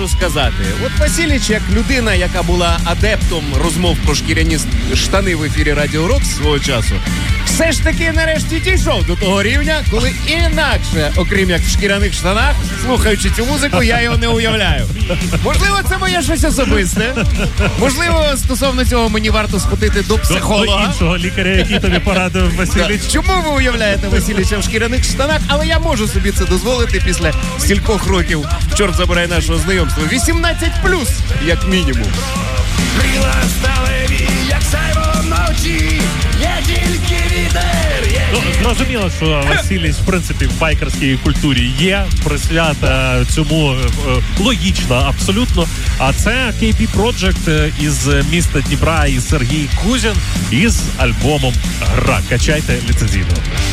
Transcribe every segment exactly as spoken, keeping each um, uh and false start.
можу сказати? От Василіч, як людина, яка була адептом розмов про шкіряні штани в ефірі Радіо Рокс свого часу, все ж таки нарешті дійшов до того рівня, коли інакше, окрім як в шкіряних штанах, слухаючи цю музику, я його не уявляю. Можливо, це моє щось особисте. Можливо, стосовно цього мені варто сходити до психолога. До іншого лікаря, який тобі порадив Василіч. Чому ви уявляєте Василіча в шкіряних штанах? Але я можу собі це дозволити після стількох років, чорт забирай, нашого знайомства. вісімнадцять плюс, як мінімум. Крила сталеві, як сайво вночі, є тільки вітер, є Ну, зрозуміло, що Василіч, в принципі, в байкерській культурі є, присвята цьому е, логічно, абсолютно. А це кей пі Project із міста Дніпра і Сергій Кузін із альбомом «Гра». Качайте ліцензійно.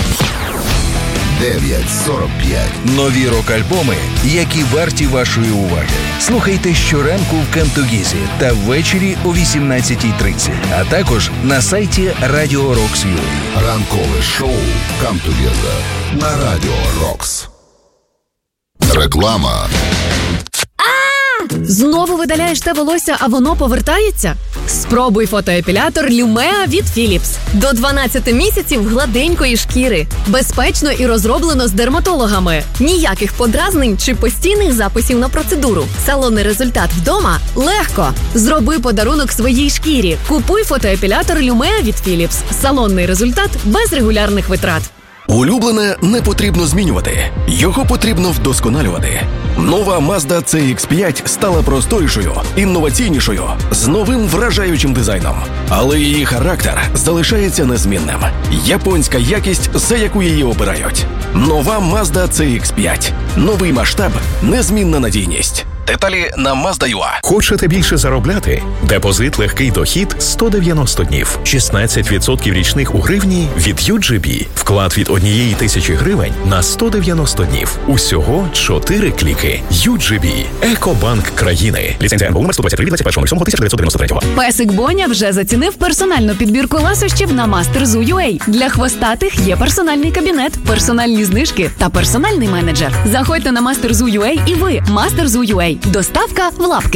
дев'ять сорок п'ять. Нові рок-альбоми, які варті вашої уваги. Слухайте щоранку в Кантогізі та ввечері о вісімнадцятій тридцять, а також на сайті Radio Rocks ю а. Ранкове шоу «Come Together» на Радіо Рокс. Реклама. Знову видаляєш те волосся, а воно повертається? Спробуй фотоепілятор Lumea від Philips. До дванадцяти місяців гладенької шкіри. Безпечно і розроблено з дерматологами. Ніяких подразнень чи постійних записів на процедуру. Салонний результат вдома – легко. Зроби подарунок своїй шкірі. Купуй фотоепілятор Lumea від Philips. Салонний результат без регулярних витрат. Улюблене не потрібно змінювати. Його потрібно вдосконалювати. Нова Mazda цей ікс п'ять стала просторішою, інноваційнішою, з новим вражаючим дизайном. Але її характер залишається незмінним. Японська якість, за яку її обирають. Нова Mazda цей ікс п'ять. Новий масштаб, незмінна надійність. Деталі на Mazda ю а. Хочете більше заробляти? Депозит легкий дохід сто дев'яносто днів. шістнадцять відсотків річних у гривні від ю джі бі. Вклад від однієї тисячі гривень на сто дев'яносто днів. Усього чотири кліки. ю джі бі. Екобанк країни. Ліцензія ен бе у номер сто двадцять три від двадцять першого лютого тисяча дев'ятсот дев'яносто третього. Песик Боня вже зацінив персональну підбірку ласощів на Мастерзу ю ей. Для хвостатих є персональний кабінет, персональні знижки та персональний менеджер. Заходьте на Мастерзу ю ей і ви. Мастерзу ю ей. Доставка в лапки.